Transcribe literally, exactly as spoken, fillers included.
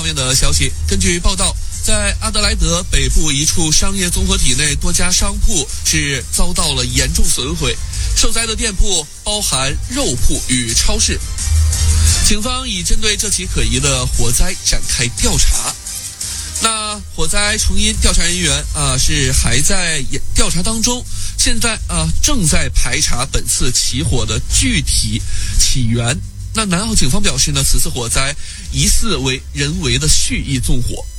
面的消息，根据报道，在阿德莱德北部一处商业综合体内，多家商铺是遭到了严重损毁，受灾的店铺包含肉铺与超市。警方已针对这起可疑的火灾展开调查。那火灾成因调查人员啊是还在调查当中，现在啊正在排查本次起火的具体起源。那南澳警方表示呢，此次火灾疑似为人为的蓄意纵火。